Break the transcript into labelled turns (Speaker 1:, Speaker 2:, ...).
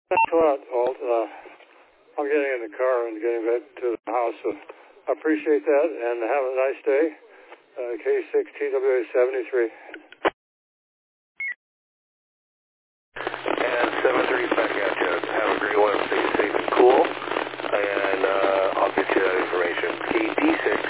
Speaker 1: Thanks a lot, Walt. I'm getting in the car and getting back to the house, so I appreciate that, and have a nice day. K6 TWA 73.